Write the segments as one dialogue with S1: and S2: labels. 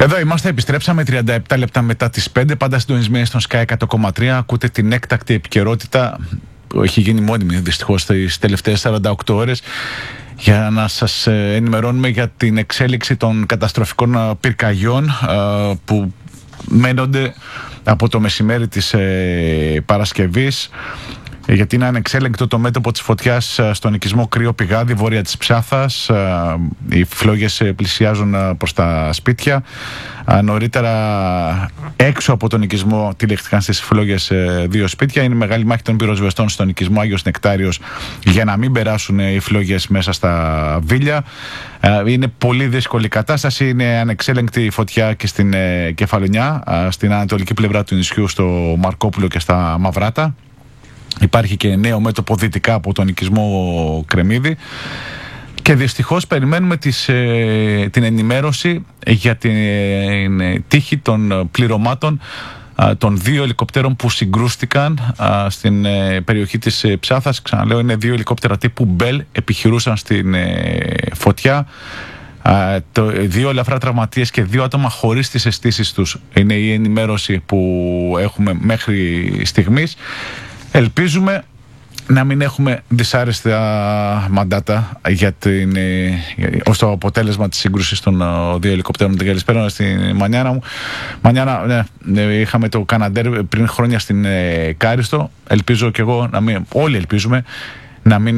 S1: Εδώ είμαστε, επιστρέψαμε 37 λεπτά μετά τις 5, πάντα συντονισμένοι στον Sky 100,3. Ακούτε την έκτακτη επικαιρότητα που έχει γίνει μόνιμη δυστυχώς στις τελευταίες 48 ώρες για να σας ενημερώνουμε για την εξέλιξη των καταστροφικών πυρκαγιών που μένονται από το μεσημέρι της Παρασκευής, γιατί είναι ανεξέλεγκτο το μέτωπο της φωτιάς στον οικισμό Κρύο Πηγάδι, βόρεια της Ψάθας. Οι φλόγες πλησιάζουν προς τα σπίτια. Νωρίτερα έξω από τον οικισμό τηλεχθήκαν στις φλόγες 2 σπίτια. Είναι μεγάλη μάχη των πυροσβεστών στον οικισμό Άγιος Νεκτάριος για να μην περάσουν οι φλόγες μέσα στα βίλια. Είναι πολύ δύσκολη κατάσταση. Είναι ανεξέλεγκτη η φωτιά και στην Κεφαλονιά, στην ανατολική πλευρά του νησιού, στο Μαρκόπουλο και στα Μαυράτα. Υπάρχει και νέο μέτωπο δυτικά από τον οικισμό Κρεμμύδη. Και δυστυχώς περιμένουμε την ενημέρωση για την τύχη των πληρωμάτων των 2 ελικοπτέρων που συγκρούστηκαν στην περιοχή της Ψάθας. Ξαναλέω, είναι 2 ελικόπτερα τύπου Bell, επιχειρούσαν στην φωτιά. 2 ελαφρά τραυματίες και 2 άτομα χωρίς τις αισθήσεις τους. Είναι η ενημέρωση που έχουμε μέχρι στιγμής. Ελπίζουμε να μην έχουμε δυσάρεστα μαντάτα ως το αποτέλεσμα της σύγκρουσης των 2 ελικόπτερων. Την καλησπέρα στη Μανιάνα μου. Μανιάνα, είχαμε το Καναντέρ πριν χρόνια στην Κάριστο. Ελπίζω και εγώ, όλοι ελπίζουμε, να μην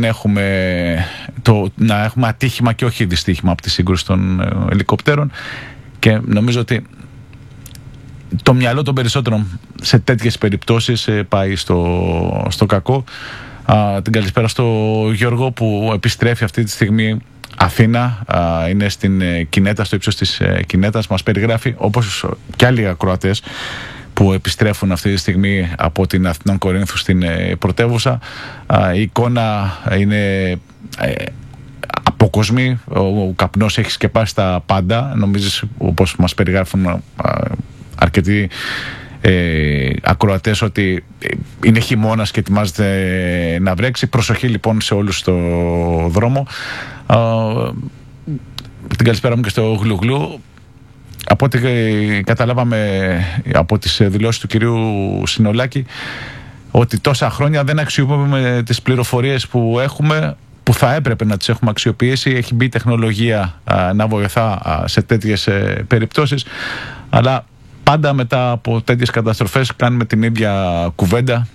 S1: να έχουμε ατύχημα και όχι δυστύχημα από τη σύγκρουση των ελικόπτερων. Και νομίζω ότι το μυαλό των περισσότερων σε τέτοιες περιπτώσεις πάει στο κακό. Την καλησπέρα στο Γιώργο που επιστρέφει αυτή τη στιγμή Αθήνα, είναι στην Κινέτα, στο ύψος της Κινέτας. Μας περιγράφει, όπως και άλλοι ακροατές που επιστρέφουν αυτή τη στιγμή από την Αθηνών Κορίνθου στην πρωτεύουσα. Η εικόνα είναι αποκοσμή, ο καπνός έχει σκεπάσει τα πάντα. Νομίζεις, όπως μας περιγράφουν αρκετοί ακροατές, ότι είναι χειμώνας και ετοιμάζεται να βρέξει. Προσοχή λοιπόν σε όλους στο δρόμο. Την καλησπέρα μου και στο Γλουγλού. Από ό,τι καταλάβαμε από τις δηλώσεις του κυρίου Συνολάκη, ότι τόσα χρόνια δεν αξιοποιούμε τις πληροφορίες που έχουμε, που θα έπρεπε να τις έχουμε αξιοποιήσει. Έχει μπει τεχνολογία να βοηθά σε τέτοιες περιπτώσεις, αλλά πάντα μετά από τέτοιες καταστροφές κάνουμε την ίδια κουβέντα